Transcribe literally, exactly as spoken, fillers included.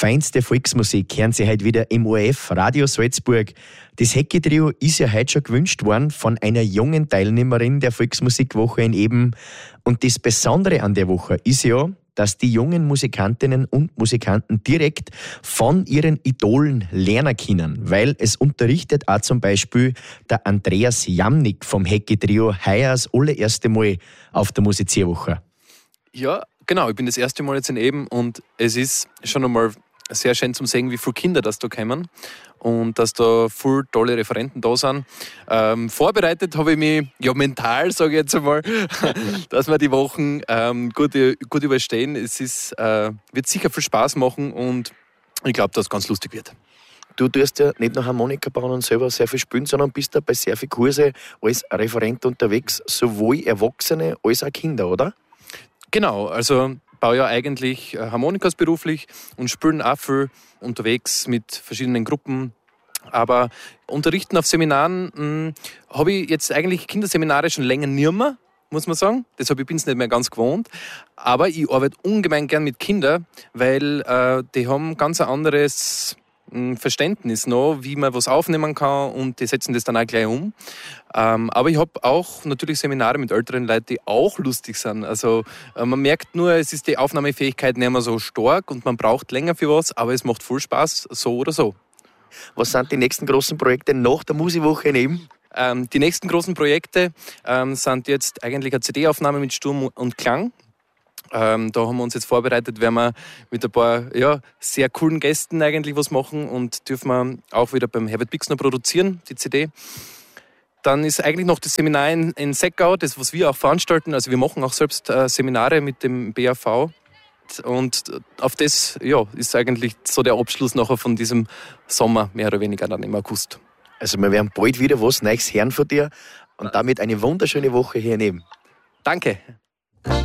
Feinste Volksmusik hören Sie heute wieder im O R F Radio Salzburg. Das Hecki-Trio ist ja heute schon gewünscht worden von einer jungen Teilnehmerin der Volksmusikwoche in Eben. Und das Besondere an der Woche ist ja, dass die jungen Musikantinnen und Musikanten direkt von ihren Idolen lernen können, weil es unterrichtet auch zum Beispiel der Andreas Jamnik vom Hecki-Trio heuer das allererste Mal auf der Musizierwoche. Ja, genau. Ich bin das erste Mal jetzt in Eben und es ist schon einmal sehr schön zu sehen, wie viele Kinder das da kommen und dass da viele tolle Referenten da sind. Ähm, vorbereitet habe ich mich, ja mental sage ich jetzt einmal, dass wir die Wochen ähm, gut, gut überstehen. Es ist, äh, wird sicher viel Spaß machen und ich glaube, dass es ganz lustig wird. Du tust ja nicht nur Harmonika bauen und selber sehr viel spielen, sondern bist da bei sehr vielen Kursen als Referent unterwegs, sowohl Erwachsene als auch Kinder, oder? Genau, also baue ja eigentlich Harmonikas beruflich und spielen auch viel unterwegs mit verschiedenen Gruppen. Aber unterrichten auf Seminaren habe ich jetzt eigentlich Kinderseminare schon länger nicht mehr, muss man sagen. Deshalb bin ich es nicht mehr ganz gewohnt. Aber ich arbeite ungemein gern mit Kindern, weil äh, die haben ganz ein anderes Verständnis noch, wie man was aufnehmen kann und die setzen das dann auch gleich um. Ähm, aber ich habe auch natürlich Seminare mit älteren Leuten, die auch lustig sind. Also äh, man merkt nur, es ist die Aufnahmefähigkeit nicht mehr so stark und man braucht länger für was, aber es macht voll Spaß, so oder so. Was sind die nächsten großen Projekte nach der Musikwoche in Eben? Ähm, die nächsten großen Projekte ähm, sind jetzt eigentlich eine C D-Aufnahme mit Sturm und Klang. Ähm, da haben wir uns jetzt vorbereitet, werden wir mit ein paar ja, sehr coolen Gästen eigentlich was machen und dürfen wir auch wieder beim Herbert Bixner produzieren, die C D. Dann ist eigentlich noch das Seminar in, in Seckau, das was wir auch veranstalten. Also wir machen auch selbst äh, Seminare mit dem B A V. Und auf das ja, ist eigentlich so der Abschluss nachher von diesem Sommer, mehr oder weniger dann im August. Also wir werden bald wieder was Neues hören von dir und damit eine wunderschöne Woche hier in Eben. Danke.